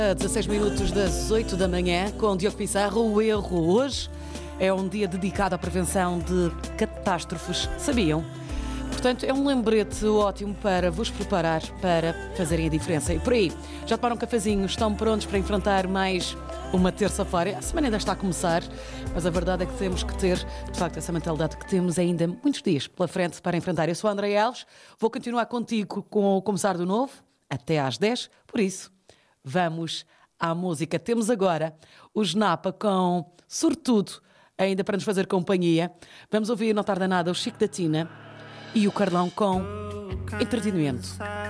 A 16 minutos das 8 da manhã, com Diogo Pissarro. O erro hoje é um dia dedicado à prevenção de catástrofes. Sabiam? Portanto, é um lembrete ótimo para vos preparar para fazerem a diferença. E por aí, já tomaram um cafezinho? Estão prontos para enfrentar mais uma terça-feira? A semana ainda está a começar, mas a verdade é que temos que ter, de facto, essa mentalidade que temos ainda muitos dias pela frente para enfrentar. Eu sou a Andréia Alves, vou continuar contigo com o Começar do Novo, até às 10, por isso, vamos à música. Temos agora os Napa com Sortudo, ainda para nos fazer companhia. Vamos ouvir, não tarda nada, o Chico da Tina e o Carlão com Entretenimento.